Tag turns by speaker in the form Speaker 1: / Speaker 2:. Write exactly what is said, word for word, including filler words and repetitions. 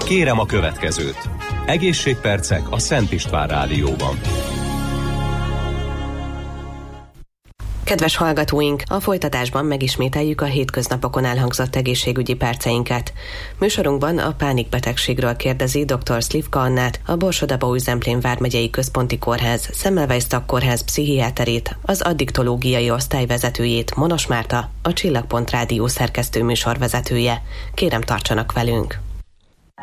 Speaker 1: Kérem a következőt. Egészségpercek a Szent István Rádióban.
Speaker 2: Kedves hallgatóink, a folytatásban megismételjük a hétköznapokon elhangzott egészségügyi perceinket. Műsorunkban a pánikbetegségről kérdezi dr. Slivka Annát, a Borsod-Abaúj-Zemplén vármegyei központi kórház Semmelweis Szakkórház pszichiáterét, az addiktológiai osztályvezetőjét, Monos Márta, a Csillagpont Rádió szerkesztő műsorvezetője. Kérem, tartsanak velünk!